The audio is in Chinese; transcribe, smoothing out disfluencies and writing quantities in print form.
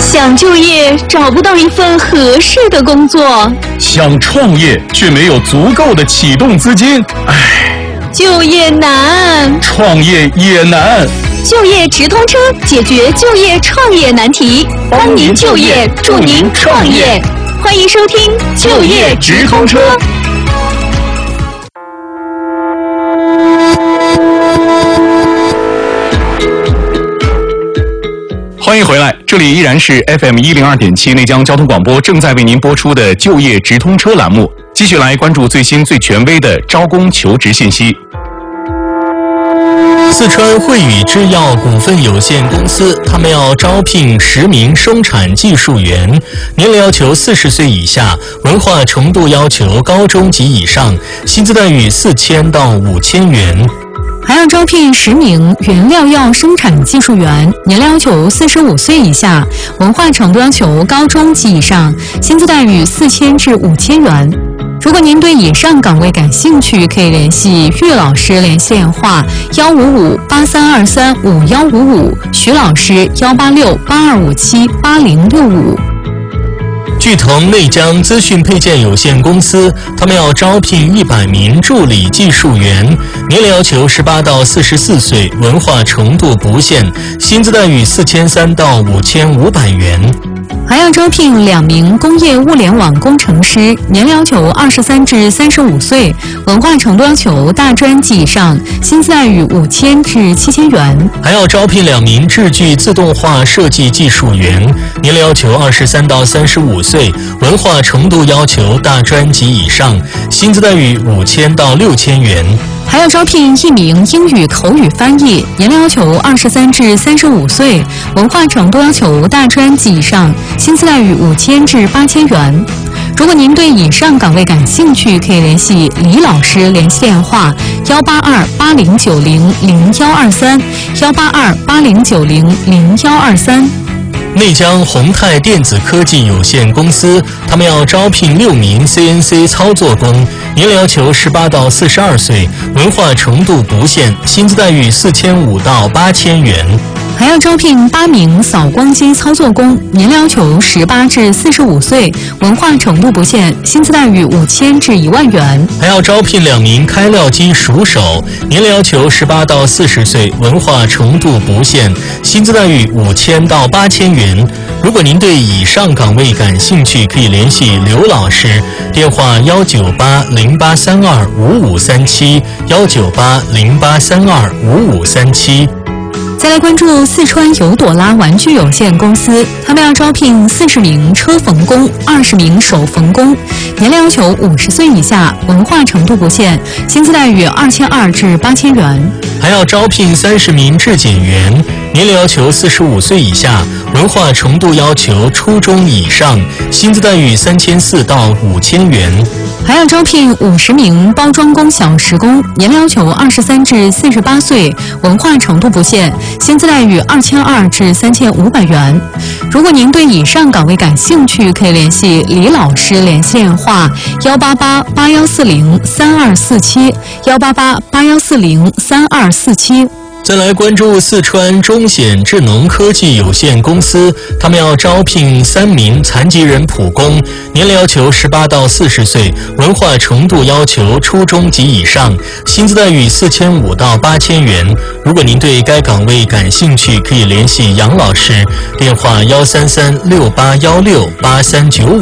想就业找不到一份合适的工作， 想创业却没有足够的启动资金， 就业难， 创业也难。 就业直通车解决就业创业难题，帮您就业，助您创业。欢迎收听就业直通车。 欢迎回来，这里依然是 FM 102.7内江交通广播正在为您播出的就业直通车栏目，继续来关注最新最权威的招工求职信息。 四川汇宇制药股份有限公司，他们要招聘10名生产技术员，年龄要求40岁以下，文化程度要求高中及以上，薪资待遇4000到5000元。 还要招聘10名原料药生产技术员，年龄要求45岁以下，文化程度要求高中及以上，薪资待遇4000至5000元。如果您对以上岗位感兴趣，可以联系岳老师联系电话15583235155，徐老师18682578065。 聚腾内江资讯配件有限公司，他们要招聘100名助理技术员，年龄要求18到44岁，文化程度不限，薪资待遇4300到5500元。 还要招聘2名工业物联网工程师，年龄要求23至35岁，文化程度要求大专及以上，薪资待遇5000至7000元。 还要招聘2名制具自动化设计技术员，年龄要求23到35岁，文化程度要求大专及以上，薪资待遇5000到6000元。 还要招聘1名英语口语翻译，年龄要求23至35岁，文化程度要求大专及以上，薪资待遇5000至8000元。如果您对以上岗位感兴趣，可以联系李老师联系电话18280900123，18280900123。 内江宏泰电子科技有限公司，他们要招聘6名 CNC 操作工，年龄要求18到42岁，文化程度不限，薪资待遇4500到8000元。 还要招聘8名扫光机操作工，年龄要求18至45岁，文化程度不限，薪资待遇5000至10000元。 还要招聘2名开料机熟手，年龄要求18到40岁，文化程度不限，薪资待遇5000到8000元。如果您对以上岗位感兴趣，可以联系刘老师，电话19808325537，19808325537。 再来关注四川尤朵拉玩具有限公司，他们要招聘40名车缝工、20名手缝工，年龄要求50岁以下，文化程度不限，薪资待遇2200至8000元。 还要招聘30名质检员，年龄要求45岁以下，文化程度要求初中以上，薪资待遇3400到5000元。 还要招聘50名包装工小时工，年龄要求23至48岁，文化程度不限，薪资待遇2200至3500元。如果您对以上岗位感兴趣，可以联系李老师联系电话18881403247，18881403247。 再来关注四川中显智能科技有限公司，他们要招聘3名残疾人普工，年龄要求18到40岁，文化程度要求初中及以上，薪资待遇4500到8000元。如果您对该岗位感兴趣，可以联系杨老师，电话13368168395。